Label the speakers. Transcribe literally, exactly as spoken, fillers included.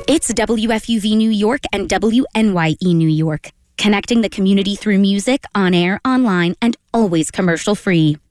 Speaker 1: It's W F U V New York and W N Y E New York, connecting the community through music, on air, online, and always commercial free.